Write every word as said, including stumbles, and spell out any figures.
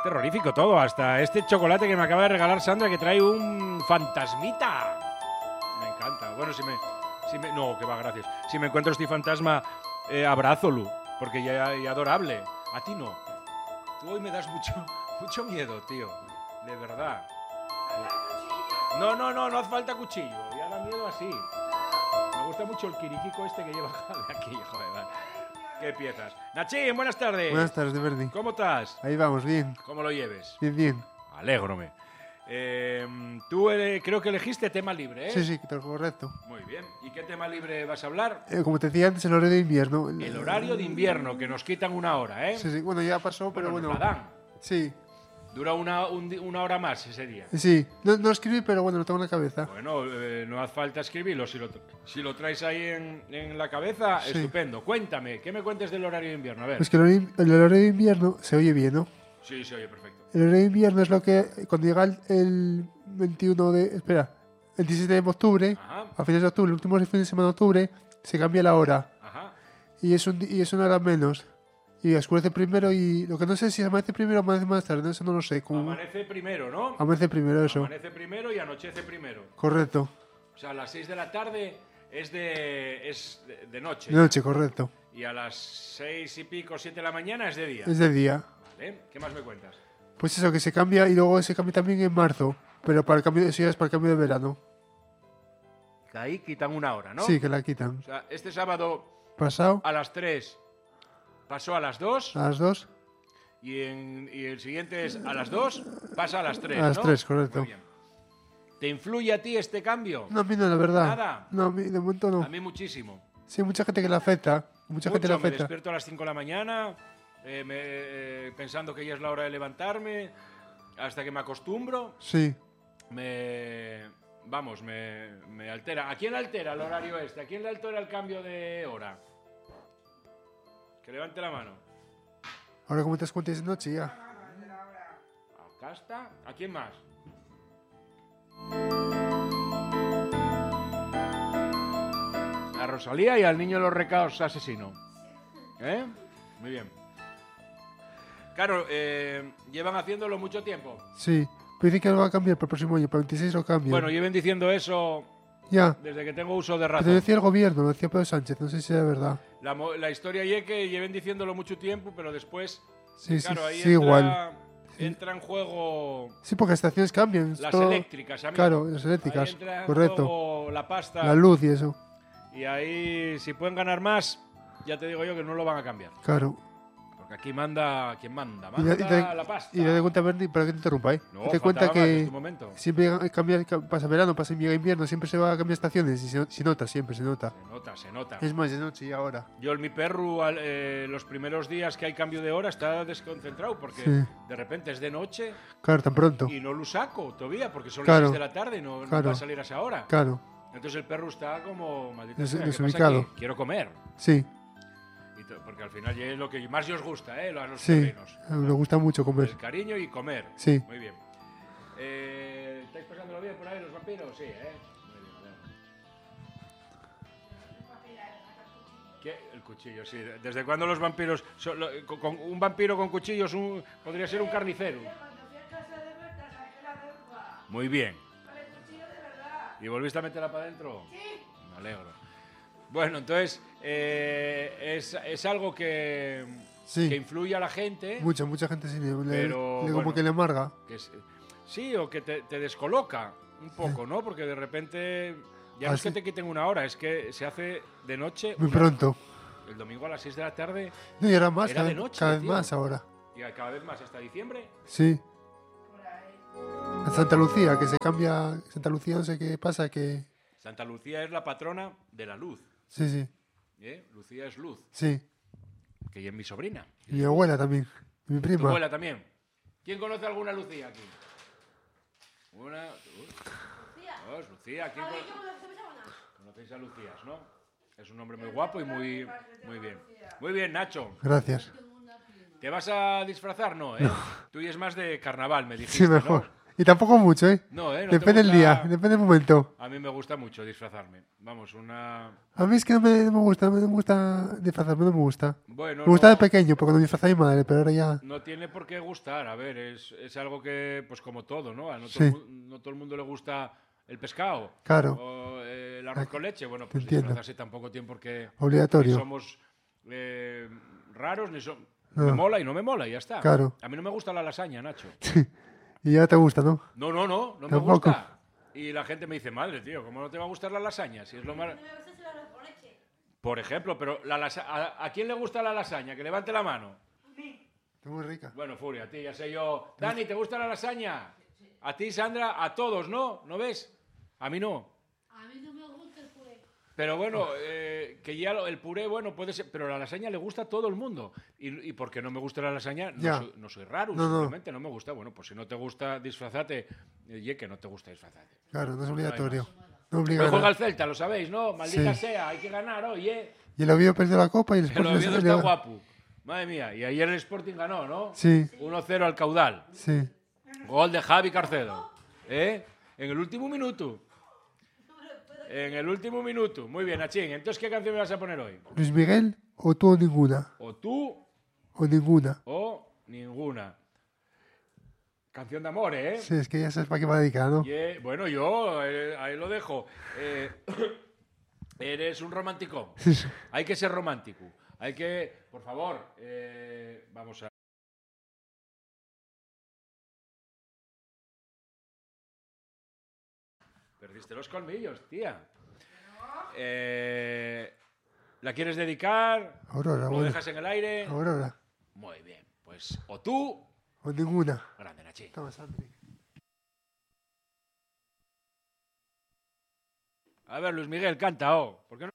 terrorífico todo, hasta este chocolate que me acaba de regalar Sandra que trae un fantasmita. Me encanta. Bueno, si me... Si me no, que va, gracias. Si me encuentro este fantasma, eh, abrázolo, porque ya es adorable. A ti no. Tú hoy me das mucho, mucho miedo, tío. De verdad. No, no, no, no hace falta cuchillo. Ya da miedo así. Me gusta mucho el quiriquico este que lleva aquí, joder. Vale. ¿Qué piezas? Nachín, buenas tardes. Buenas tardes, Berni. ¿Cómo estás? Ahí vamos, bien. ¿Cómo lo lleves? Bien, bien. Alégrome. Eh, tú eh, creo que elegiste tema libre, ¿eh? Sí, sí, correcto. Muy bien. ¿Y qué tema libre vas a hablar? Eh, como te decía antes, el horario de invierno. El horario de invierno, que nos quitan una hora, ¿eh? Sí, sí, bueno, ya pasó, pero bueno. bueno. Nos la dan. Sí. Dura una, un, una hora más ese día. Sí, no, no escribí, pero bueno, lo tengo en la cabeza. Bueno, eh, no hace falta escribirlo. Si lo, si lo traes ahí en, en la cabeza, sí. Estupendo. Cuéntame, ¿qué me cuentes del horario de invierno? A ver. Pues que el horario, el horario de invierno se oye bien, ¿no? Sí, se oye perfecto. El horario de invierno es lo que, cuando llega el, el veintiuno de... Espera, el diecisiete de octubre, Ajá. a fines de octubre, el último fin de semana de octubre, se cambia la hora. Ajá. Y es, un, y es una hora menos. Y oscurece primero y... Lo que no sé si amanece primero o amanece más tarde, eso no lo sé. Como... Amanece primero, ¿no? Amanece primero, eso. Amanece primero y anochece primero. Correcto. O sea, a las seis de la tarde es de, es de, de noche. De noche, correcto. Y a las seis y pico, siete de la mañana es de día. Es de día. Vale. ¿Qué más me cuentas? Pues eso, que se cambia y luego se cambia también en marzo. Pero para el cambio, eso ya es para el cambio de verano. Que ahí quitan una hora, ¿no? Sí, que la quitan. O sea, este sábado Pasado. a las tres pasó a las dos. A las dos. Y, en, y el siguiente es a las dos, pasa a las tres, A las ¿no? tres, correcto. Muy bien. ¿Te influye a ti este cambio? No, a mí no, la verdad. ¿Nada? No, a mí de momento no. A mí muchísimo. Sí, mucha gente que le afecta. Mucha Mucho, gente le me afecta. despierto a las cinco de la mañana, eh, me, eh, pensando que ya es la hora de levantarme, hasta que me acostumbro. Sí. Me... Vamos, me, me altera. ¿A quién le altera el horario este? ¿A quién le altera el cambio de hora? Que levante la mano. Ahora como te das cuenta es de noche ya. Acá está. ¿A quién más? A Rosalía y al niño de los recados asesino. ¿Eh? Muy bien. Claro, eh, llevan haciéndolo mucho tiempo. Sí. Pero dicen que lo va a cambiar para el próximo año. Para el veintiséis lo cambian. Bueno, lleven diciendo eso ya. Desde que tengo uso de Pero razón. lo decía el gobierno, lo decía Pedro Sánchez. No sé si era verdad. La, la historia es que lleven diciéndolo mucho tiempo, pero después... Sí, claro, sí, ahí sí, entra, igual. entra en juego... Sí, porque las estaciones cambian. Las todo... eléctricas, amigo. Claro, las eléctricas. Ahí entra en correcto. juego la pasta. La luz y eso. Y ahí, si pueden ganar más, ya te digo yo que no lo van a cambiar. Claro. Porque aquí manda quien manda. Y Manda da- y da- la pasta. Y te das cuenta, Bernie, para que te interrumpa, ¿eh? No, te cuenta faltaba más en que este momento. siempre cambia, pasa verano, pasa invierno, siempre se va a cambiar estaciones y se, se nota, siempre se nota. Se nota, se nota. Es más de noche y ahora. Yo, en mi perro, al- eh, los primeros días que hay cambio de hora, está desconcentrado porque Sí. de repente es de noche Claro, tan pronto. y no lo saco todavía porque son Claro. las seis de la tarde y no, no Claro. va a salir a esa hora. Claro, Entonces el perro está como, maldita Des- sea, ¿qué pasa desubicado. aquí? Quiero comer. sí, Y to- porque al final ya es lo que más os gusta, ¿eh? A los sí. terrenos. Me gusta mucho comer. El cariño y comer. Sí. Muy bien. Eh, ¿Estáis pasándolo bien por ahí los vampiros? Sí, ¿eh? Muy bien, a ver. ¿Qué? El cuchillo, sí. ¿Desde cuándo los vampiros... son- lo- con, con un vampiro con cuchillos un- podría ser un carnicero? Muy bien. ¿Y volviste a meterla para adentro? Sí. Me alegro. Bueno, entonces, eh, es, es algo que, Sí. que influye a la gente. Mucha, mucha gente sí. Le, le- Pero, le- como bueno. que le amarga. Que es- sí, o que te, te descoloca un poco, ¿no? Porque de repente ya no Ah, es que sí. te quiten una hora, es que se hace de noche. Muy una- pronto. El domingo a las seis de la tarde No, y ahora más, Era cada, de noche, cada vez tío. más ahora. y cada vez más hasta diciembre. Sí. A Santa Lucía, que se cambia. Santa Lucía, no sé qué pasa, que. Santa Lucía es la patrona de la luz. Sí, sí. ¿eh? Lucía es luz, Sí. que ella es mi sobrina. Y mi abuela también. Y mi Tu prima. abuela también. ¿Quién conoce alguna Lucía aquí? Una, dos, Lucía. ¿Quién cono- conocéis a Lucías, no? Es un hombre muy guapo y muy, muy bien. Muy bien, Nacho. Gracias. ¿Te vas a disfrazar? No, ¿eh? Tú y es más de carnaval, me dijiste, Sí, mejor. ¿no? Y tampoco mucho, ¿eh? No, ¿eh? No te Depende del gusta- día, depende del momento. A mí me gusta mucho disfrazarme. Vamos, una... A mí es que no me, no me gusta, no me gusta disfrazarme, no me gusta. Bueno, Me gusta de no, pequeño, porque cuando me disfrazaba mi madre, pero ahora ya... no tiene por qué gustar. A ver, es, es algo que, pues como todo, ¿no? A no, Sí. todo, el mu- no todo el mundo le gusta el pescado. Claro. O eh, el arroz Ah, con leche. Bueno, te pues entiendo. disfrazarse tampoco tiene por qué... Ni Obligatorio. somos eh, raros, ni somos... No. Me mola y no me mola, y ya está. Claro. A mí no me gusta la lasaña, Nacho. Y ya te gusta, ¿no? No, no, no, no me Tampoco. gusta. Y la gente me dice, madre, tío, ¿cómo no te va a gustar la lasaña? Si es lo más... No me gusta el arroz con leche. Por ejemplo, pero la lasa- ¿a, a quién le gusta la lasaña? Que levante la mano. Está muy rica. Bueno, Furia, a ti, ya sé yo. Dani, ¿te gusta la lasaña? A ti, Sandra, a todos, ¿no? ¿No ves? A mí no. A mí no me gusta el puré. Pero bueno, eh, que ya lo- el puré, bueno, puede ser... Pero la lasaña le gusta a todo el mundo. Y, y porque no me gusta la lasaña, no, Ya. soy, no soy raro, No, no. simplemente no. me gusta. Bueno, pues si no te gusta, disfrazate. Oye, que no te gusta disfrazate. Claro, no es obligatorio. No Hoy obliga a juega nada. el Celta, lo sabéis, ¿no? Maldita Sí. sea, hay que ganar hoy, ¿eh? Y el Oviedo perdió la copa y el El Sporting Oviedo salió- está guapo. Madre mía, y ayer el Sporting ganó, ¿no? Sí, uno cero al caudal. sí. Gol de Javi Carcedo. ¿Eh? En el último minuto. En el último minuto. Muy bien, Achín. Entonces, ¿qué canción me vas a poner hoy? Luis Miguel o tú o ninguna. O tú O ninguna. o ninguna. Canción de amor, ¿eh? Sí, es que ya sabes para qué va dedicada, ¿no? Yeah. Bueno, yo eh, ahí lo dejo. Eh, eres un romántico. Hay que ser romántico. Hay que, por favor, eh, vamos a... Perdiste los colmillos, tía. Eh, ¿La quieres dedicar? Aurora, ¿Lo bueno. dejas en el aire? Aurora. Muy bien. Pues o tú, O ninguna. grande Nachi. Toma, Sandri. A ver, Luis Miguel, canta, oh. ¿Por qué no?